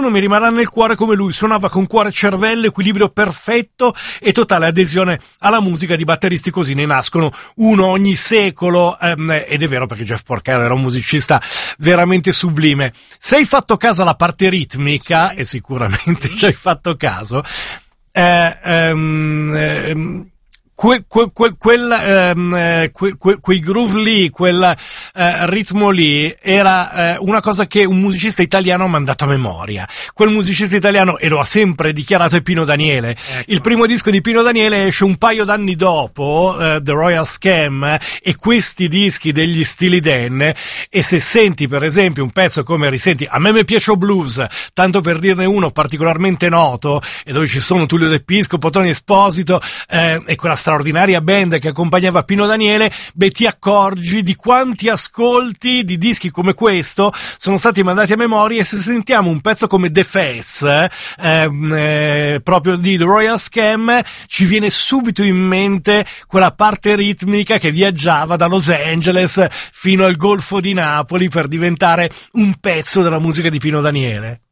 nessuno mi rimarrà nel cuore come lui. Suonava con cuore e cervello, equilibrio perfetto e totale adesione alla musica. Di batteristi così ne nascono uno ogni secolo, ed è vero, perché Jeff Porcaro era un musicista veramente sublime. Se hai fatto caso alla parte ritmica, e sicuramente ci hai fatto caso, quei groove lì, quel ritmo lì era una cosa che un musicista italiano ha mandato a memoria. Quel musicista italiano, e lo ha sempre dichiarato, è Pino Daniele. Ecco. Il primo disco di Pino Daniele esce un paio d'anni dopo, The Royal Scam, e questi dischi degli Steely Dan, e se senti per esempio un pezzo come Risenti, a me mi piace o Blues, tanto per dirne uno particolarmente noto, e dove ci sono Tullio De Piscopo, Tony Esposito, e quella straordinaria band che accompagnava Pino Daniele, beh, ti accorgi di quanti ascolti di dischi come questo sono stati mandati a memoria. E se sentiamo un pezzo come The Face, proprio di The Royal Scam, ci viene subito in mente quella parte ritmica che viaggiava da Los Angeles fino al Golfo di Napoli per diventare un pezzo della musica di Pino Daniele.